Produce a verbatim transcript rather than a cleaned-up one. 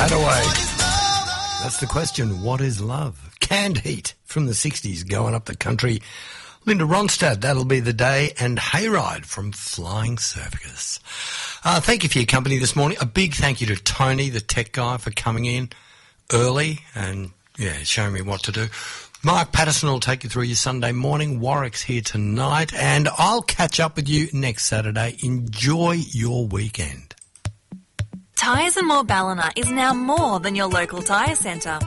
Hadaway. That's the question. What is love? Canned Heat from the sixties going up the country. Linda Ronstadt, That'll Be the Day, and Hayride from Flying Circus. Uh, thank you for your company this morning. A big thank you to Tony, the tech guy, for coming in early and, yeah, showing me what to do. Mark Patterson will take you through your Sunday morning. Warwick's here tonight, and I'll catch up with you next Saturday. Enjoy your weekend. Tyres and More Ballina is now more than your local tyre centre.